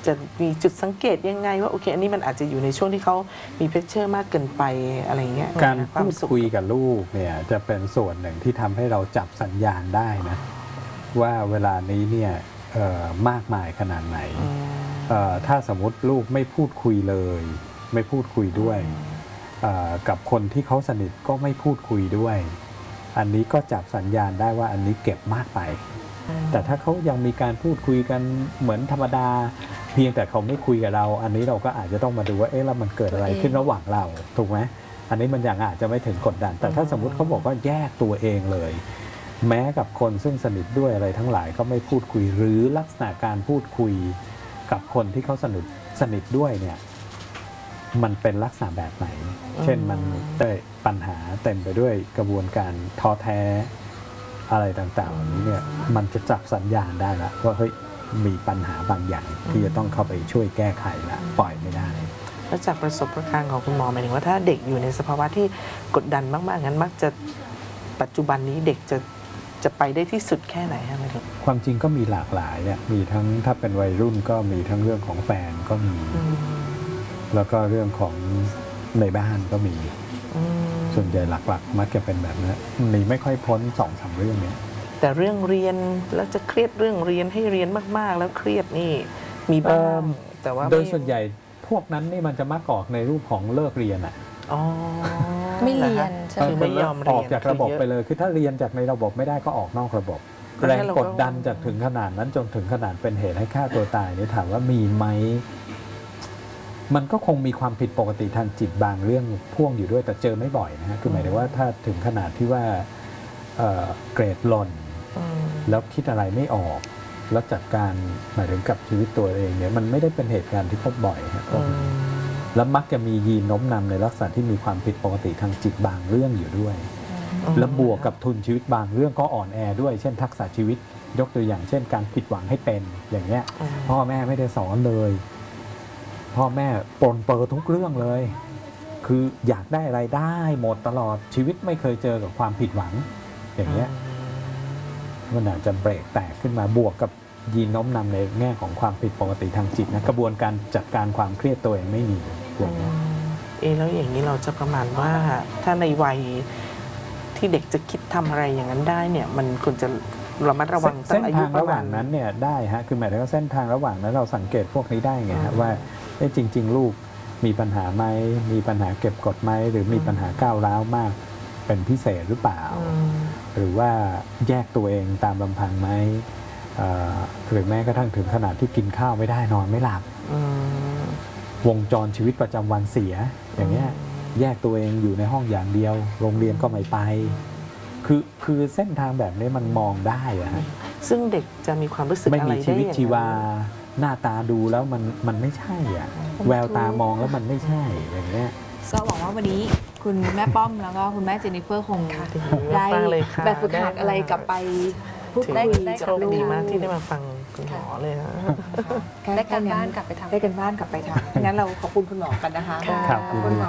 จะมีจุดสังเกตยังไงว่าโอเคอันนี้มันอาจจะอยู่ในช่วงที่เขามีเพรสเชอร์มากเกินไปอะไรเงี้ยการพูดคุยกับลูกเนี่ยจะเป็นส่วนหนึ่งที่ทำให้เราจับสัญญาณได้นะว่าเวลานี้เนี่ยมากมายขนาดไหนถ้าสมมติลูกไม่พูดคุยเลยไม่พูดคุยด้วยกับคนที่เขาสนิทก็ไม่พูดคุยด้วยอันนี้ก็จับสัญญาณได้ว่าอันนี้เก็บมากไปแต่ถ้าเขายังมีการพูดคุยกันเหมือนธรรมดาเพียงแต่เขาไม่คุยกับเราอันนี้เราก็อาจจะต้องมาดูว่าแล้วมันเกิดอะไรขึ้นระหว่างเราถูกไหมอันนี้มันยังอาจจะไม่ถึงกดดันแต่ถ้าสมมุติเขาบอกว่าแยกตัวเองเลยแม้กับคนซึ่งสนิทด้วยอะไรทั้งหลายก็ไม่พูดคุยหรือลักษณะการพูดคุยกับคนที่เขาสนิทด้วยเนี่ยมันเป็นลักษณะแบบไหนเช่นมันได้ปัญหาเต็มไปด้วยกระบวนการท้อแท้อะไรต่างๆนี้เนี่ยมันจะจับสัญญาณได้ละว่าเฮ้ยมีปัญหาบางอย่างที่จะต้องเข้าไปช่วยแก้ไขละปล่อยไม่ได้แล้วจากประสบการณ์ของคุณหมอหมายถึงว่าถ้าเด็กอยู่ในสภาวะที่กดดันมากๆงั้นมักจะปัจจุบันนี้เด็กจะไปได้ที่สุดแค่ไหนคะความจริงก็มีหลากหลายเนี่ยมีทั้งถ้าเป็นวัยรุ่นก็มีทั้งเรื่องของแฟนก็มีแล้วก็เรื่องของในบ้านก็มีส่วนใหญ่หลักๆมักจะเป็นแบบนี้มีไม่ค่อยพ้น2-3 เรื่องเนี่ยแต่เรื่องเรียนแล้วจะเครียดเรื่องเรียนให้เรียนมากๆแล้วเครียดนี่มีบ้างแต่ว่าโดยส่วนใหญ่พวกนั้นนี่มันจะมักออกในรูปของเลิกเรียนไม่เรียนคือไม่ยอมเรียนออกจากระบบไปเลยคือถ้าเรียนจากในระบบไม่ได้ก็ออกนอกระบบแรงกดดันจากถึงขนาดนั้นจนถึงขนาดเป็นเหตุให้ฆ่าตัวตายนี่ถามว่ามีไหมมันก็คงมีความผิดปกติทางจิตบางเรื่องพ่วงอยู่ด้วยแต่เจอไม่บ่อยนะฮะคือหมายถึงว่าถ้าถึงขนาดที่ว่าเกรดหล่นแล้วคิดอะไรไม่ออกแล้วจัดการหมายถึงกับชีวิตตัวเองเนี่ยมันไม่ได้เป็นเหตุการณ์ที่พบบ่อยครับแล้วมักจะมียีนโน้มนำในลักษณะที่มีความผิดปกติทางจิตบางเรื่องอยู่ด้วยแล้วบวกกับทุนชีวิตบางเรื่องก็อ่อนแอด้วยเช่นทักษะชีวิตยกตัวอย่างเช่นการผิดหวังให้เป็นอย่างเงี้ยพ่อแม่ไม่ได้สอนเลยพ่อแม่ปรนเปรทุกเรื่องเลยคืออยากได้อะไรได้หมดตลอดชีวิตไม่เคยเจอกับความผิดหวังอย่างเงี้ยมันอาจจะเบรกแตกขึ้นมาบวกกับยีนโน้มนำในแง่ของความผิดปกติทางจิตนะกระบวนการจัดการความเครียดตัวเองไม่มีอย่างเงี้ยแล้วอย่างนี้เราจะประมาณว่าถ้าในวัยที่เด็กจะคิดทำอะไรอย่างนั้นได้เนี่ยมันควรจะระมัดระวังเส้นทางระหว่างนั้นเนี่ยได้ฮะคือหมายถึงว่าเส้นทางระหว่างนั้นเราสังเกตพวกนี้ได้ไงฮะว่าจริงๆลูกมีปัญหาไหมมีปัญหาเก็บกดไหมหรือมีปัญหาก้าวร้าวมากเป็นพิเศษหรือเปล่าหรือว่าแยกตัวเองตามลำพังไหมหรือแม้กระทั่งถึงขนาดที่กินข้าวไม่ได้นอนไม่หลับวงจรชีวิตประจำวันเสียอย่างเงี้ยแยกตัวเองอยู่ในห้องอย่างเดียวโรงเรียนก็ไม่ไปคือเส้นทางแบบนี้มันมองได้อะฮะซึ่งเด็กจะมีความรู้สึกอะไรได้ไม่มีชีวิตชีวาหน้าตาดูแล้วมันไม่ใช่อ่ะแววตามองแล้วมันไม่ใช่อย่างเงี้ยก็หวังว่าวันนี้คุณแม่ป้อมแล้วก็คุณแม่เจนนิเฟอร์คงได้แบบฝึกหัดอะไรกลับไปพูดคุยโชคดีมากที่ได้มาฟังคุณหมอเลยนะได้การบ้านกลับไปทำได้การบ้านกลับไปทำงั้นเราขอบคุณคุณหมอกันนะคะครับคุณหมอ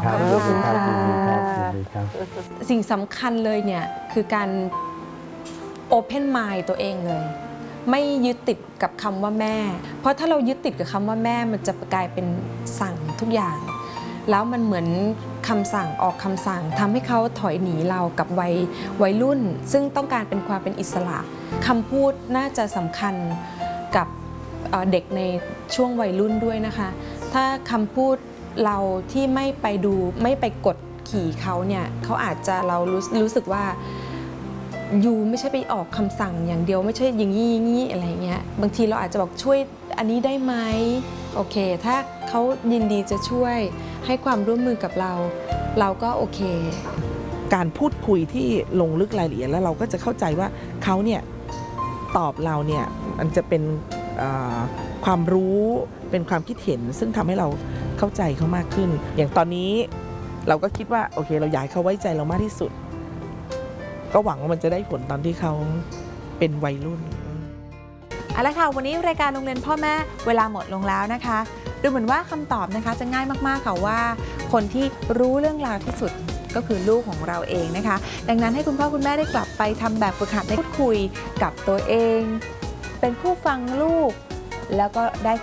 ครับสิ่งสำคัญเลยเนี่ยคือการโอเพนมายตัวเองเลยไม่ยึดติดกับคำว่าแม่เพราะถ้าเรายึดติดกับคำว่าแม่มันจะกลายเป็นสั่งทุกอย่างแล้วมันเหมือนคำสั่งออกคำสั่งทำให้เขาถอยหนีเรากับวัยรุ่นซึ่งต้องการเป็นความเป็นอิสระคำพูดน่าจะสำคัญกับเด็กในช่วงวัยรุ่นด้วยนะคะถ้าคำพูดเราที่ไม่ไปดูไม่ไปกดขี่เขาเนี่ยเขาอาจจะเรารู้สึกว่ายูไม่ใช่ไปออกคำสั่งอย่างเดียวไม่ใช่อย่างนี้อะไรเงี้ยบางทีเราอาจจะบอกช่วยอันนี้ได้ไหมโอเคถ้าเขายินดีจะช่วยให้ความร่วมมือกับเราก็โอเคการพูดคุยที่ลงลึกรายละเอียดแล้วเราก็จะเข้าใจว่าเขาเนี่ยตอบเราเนี่ยมันจะเป็นความรู้เป็นความคิดเห็นซึ่งทำให้เราเข้าใจเขามากขึ้นอย่างตอนนี้เราก็คิดว่าโอเคเราอยากให้เขาไว้ใจเรามากที่สุดก็หวังว่ามันจะได้ผลตอนที่เขาเป็นวัยรุ่นเอาละค่ะวันนี้รายการโรงเรียนพ่อแม่เวลาหมดลงแล้วนะคะดูเหมือนว่าคำตอบนะคะจะง่ายมากๆค่ะว่าคนที่รู้เรื่องราวที่สุดก็คือลูกของเราเองนะคะดังนั้นให้คุณพ่อคุณแม่ได้กลับไปทำแบบฝึกหัดได้พูดคุยกับตัวเองเป็นผู้ฟังลูกแล้วก็ได้